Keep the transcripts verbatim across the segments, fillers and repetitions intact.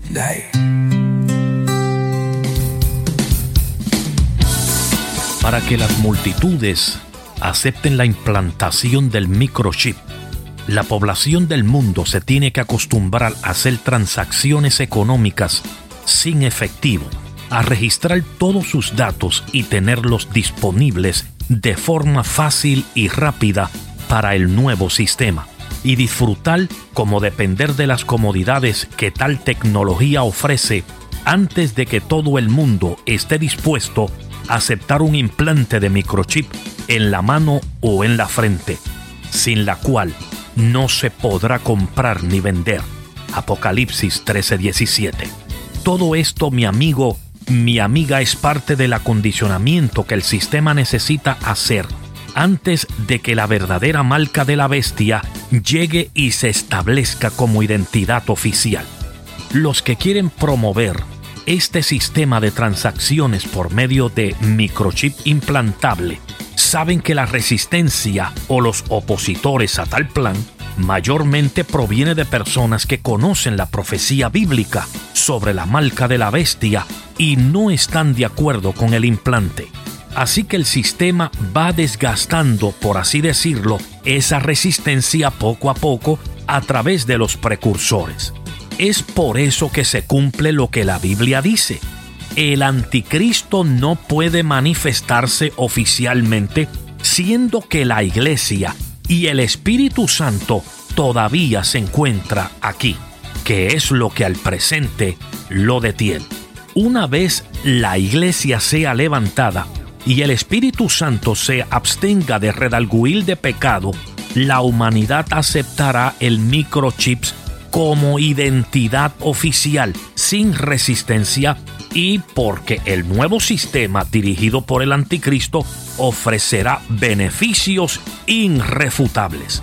Para que las multitudes acepten la implantación del microchip, la población del mundo se tiene que acostumbrar a hacer transacciones económicas sin efectivo, a registrar todos sus datos y tenerlos disponibles de forma fácil y rápida para el nuevo sistema, y disfrutar como depender de las comodidades que tal tecnología ofrece antes de que todo el mundo esté dispuesto a aceptar un implante de microchip en la mano o en la frente, sin la cual no se podrá comprar ni vender. Apocalipsis trece diecisiete. Todo esto, mi amigo, mi amiga, es parte del acondicionamiento que el sistema necesita hacer antes de que la verdadera marca de la bestia llegue y se establezca como identidad oficial. Los que quieren promover este sistema de transacciones por medio de microchip implantable saben que la resistencia o los opositores a tal plan mayormente proviene de personas que conocen la profecía bíblica sobre la marca de la bestia y no están de acuerdo con el implante. Así que el sistema va desgastando, por así decirlo, esa resistencia poco a poco a través de los precursores. Es por eso que se cumple lo que la Biblia dice. El anticristo no puede manifestarse oficialmente, siendo que la iglesia y el Espíritu Santo todavía se encuentra aquí, que es lo que al presente lo detiene. Una vez la iglesia sea levantada y el Espíritu Santo se abstenga de redarguir de pecado, la humanidad aceptará el microchip como identidad oficial, sin resistencia, y porque el nuevo sistema dirigido por el anticristo ofrecerá beneficios irrefutables.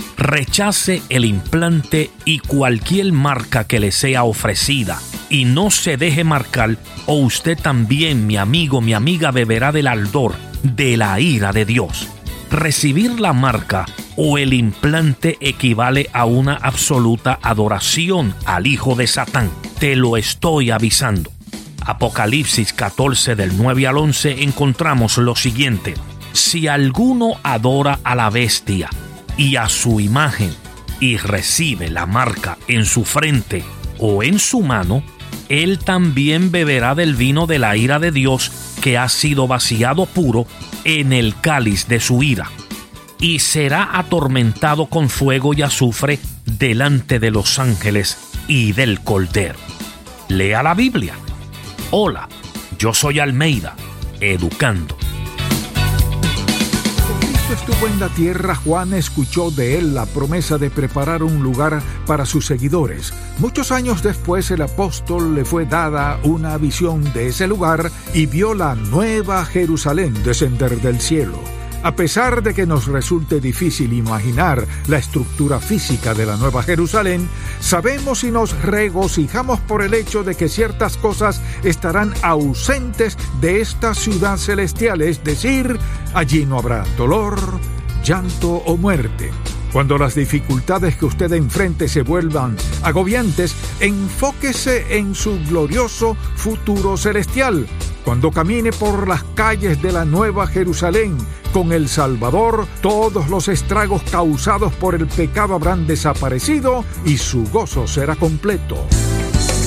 Rechace el implante y cualquier marca que le sea ofrecida y no se deje marcar, o usted también, mi amigo, mi amiga, beberá del ardor de la ira de Dios. Recibir la marca o el implante equivale a una absoluta adoración al hijo de Satán. Te lo estoy avisando. Apocalipsis catorce del nueve al once encontramos lo siguiente: si alguno adora a la bestia y a su imagen y recibe la marca en su frente o en su mano, él también beberá del vino de la ira de Dios, que ha sido vaciado puro en el cáliz de su ira, y será atormentado con fuego y azufre delante de los ángeles y del Cordero. Lea la Biblia. Hola, yo soy Almeida, educando. Estuvo en la tierra, Juan escuchó de él la promesa de preparar un lugar para sus seguidores. Muchos años después, el apóstol le fue dada una visión de ese lugar y vio la nueva Jerusalén descender del cielo. A pesar de que nos resulte difícil imaginar la estructura física de la Nueva Jerusalén, sabemos y nos regocijamos por el hecho de que ciertas cosas estarán ausentes de esta ciudad celestial, es decir, allí no habrá dolor, llanto o muerte. Cuando las dificultades que usted enfrente se vuelvan agobiantes, enfóquese en su glorioso futuro celestial. Cuando camine por las calles de la Nueva Jerusalén con el Salvador, todos los estragos causados por el pecado habrán desaparecido y su gozo será completo.